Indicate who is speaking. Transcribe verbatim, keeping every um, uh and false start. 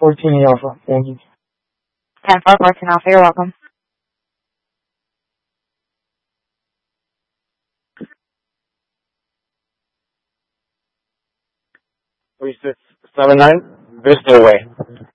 Speaker 1: fourteen Alpha. Thank you.
Speaker 2: ten four fourteen Alpha, you're welcome.
Speaker 1: three six seven nine Vista Way.